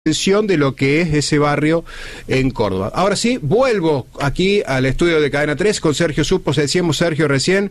de lo que es ese barrio en Córdoba. Ahora sí, vuelvo aquí al estudio de Cadena 3 con Sergio Supos. Decíamos, Sergio, recién,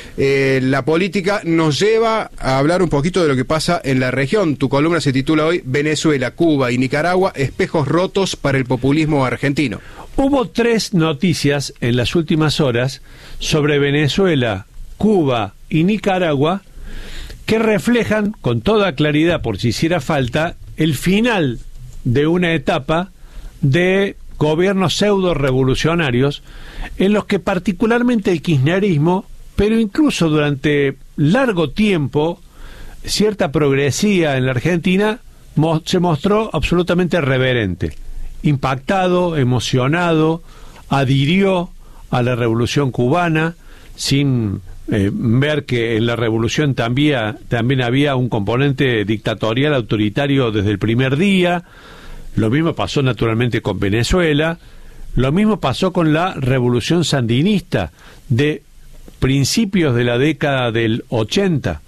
la política nos lleva a hablar un poquito de lo que pasa en la región. Tu columna se titula hoy Venezuela, Cuba y Nicaragua, espejos rotos para el populismo argentino. Hubo 3 noticias en las últimas horas sobre Venezuela, Cuba y Nicaragua que reflejan con toda claridad, por si hiciera falta, el final de una etapa de gobiernos pseudo-revolucionarios en los que particularmente el kirchnerismo, pero incluso durante largo tiempo, cierta progresía en la Argentina se mostró absolutamente reverente, impactado, emocionado, adhirió a la revolución cubana, sin ver que en la revolución también había un componente dictatorial autoritario desde el primer día. Lo mismo pasó naturalmente con Venezuela, lo mismo pasó con la revolución sandinista de principios de la década del 80.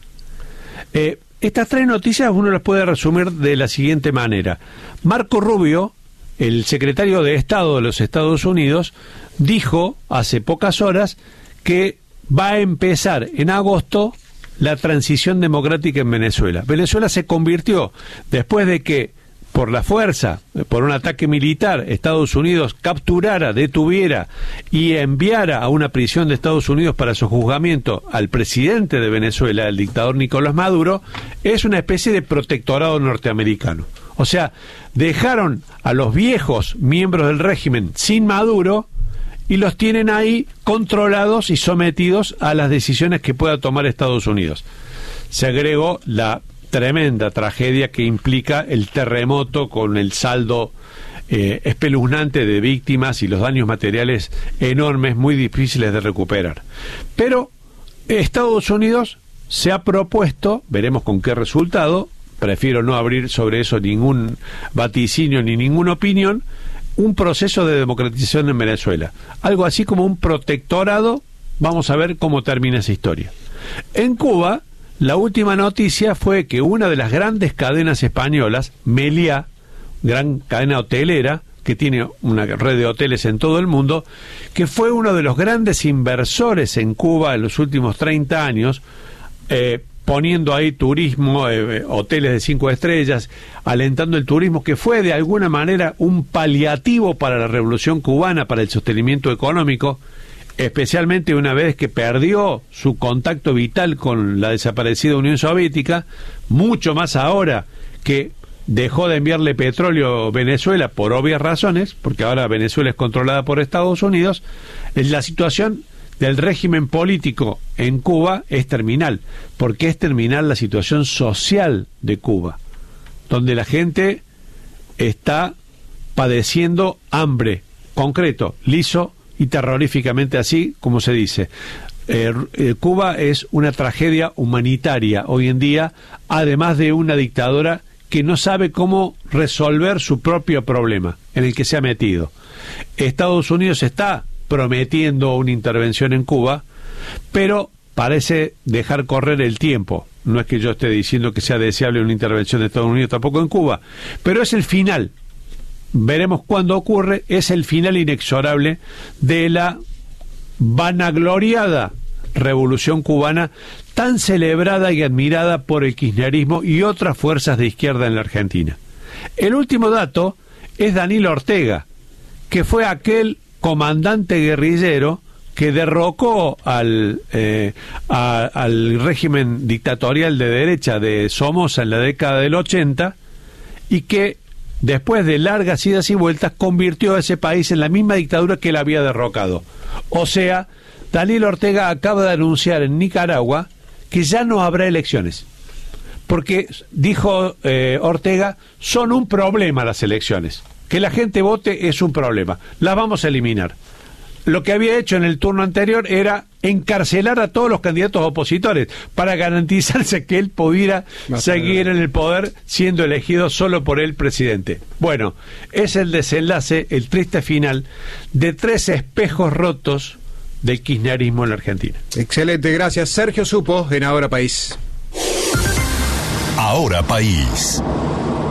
Estas 3 noticias uno las puede resumir de la siguiente manera. Marco Rubio, el secretario de Estado de los Estados Unidos, dijo hace pocas horas que va a empezar en agosto la transición democrática en Venezuela. Venezuela se convirtió, después de que por la fuerza, por un ataque militar, Estados Unidos capturara, detuviera y enviara a una prisión de Estados Unidos para su juzgamiento al presidente de Venezuela, el dictador Nicolás Maduro, es una especie de protectorado norteamericano. O sea, dejaron a los viejos miembros del régimen sin Maduro y los tienen ahí controlados y sometidos a las decisiones que pueda tomar Estados Unidos. Se agregó la tremenda tragedia que implica el terremoto con el saldo espeluznante de víctimas y los daños materiales enormes, muy difíciles de recuperar. Pero Estados Unidos se ha propuesto, veremos con qué resultado, prefiero no abrir sobre eso ningún vaticinio ni ninguna opinión, un proceso de democratización en Venezuela, algo así como un protectorado. Vamos a ver cómo termina esa historia. En Cuba, la última noticia fue que una de las grandes cadenas españolas, Meliá, gran cadena hotelera, que tiene una red de hoteles en todo el mundo, que fue uno de los grandes inversores en Cuba en los últimos 30 años, poniendo ahí turismo, hoteles de 5 estrellas, alentando el turismo, que fue de alguna manera un paliativo para la revolución cubana, para el sostenimiento económico, especialmente una vez que perdió su contacto vital con la desaparecida Unión Soviética, mucho más ahora que dejó de enviarle petróleo a Venezuela por obvias razones, porque ahora Venezuela es controlada por Estados Unidos. La situación del régimen político en Cuba es terminal, porque es terminal la situación social de Cuba, donde la gente está padeciendo hambre, concreto, liso y terroríficamente así como se dice. Cuba es una tragedia humanitaria hoy en día, además de una dictadura que no sabe cómo resolver su propio problema en el que se ha metido. Estados Unidos está prometiendo una intervención en Cuba, pero parece dejar correr el tiempo. No es que yo esté diciendo que sea deseable una intervención de Estados Unidos tampoco en Cuba, pero es el final. Veremos cuándo ocurre. Es el final inexorable de la vanagloriada revolución cubana, tan celebrada y admirada por el kirchnerismo y otras fuerzas de izquierda en la Argentina. El último dato es Daniel Ortega, que fue aquel comandante guerrillero que derrocó al régimen dictatorial de derecha de Somoza en la década del 80 y que después de largas idas y vueltas convirtió a ese país en la misma dictadura que él había derrocado. O sea, Daniel Ortega acaba de anunciar en Nicaragua que ya no habrá elecciones, porque dijo Ortega, son un problema las elecciones. Que la gente vote es un problema, las vamos a eliminar. Lo que había hecho en el turno anterior era encarcelar a todos los candidatos opositores para garantizarse que él pudiera seguir en el poder siendo elegido solo por el presidente. Bueno, es el desenlace, el triste final de 3 espejos rotos del kirchnerismo en la Argentina. Excelente, gracias. Sergio Supos en Ahora País. Ahora País.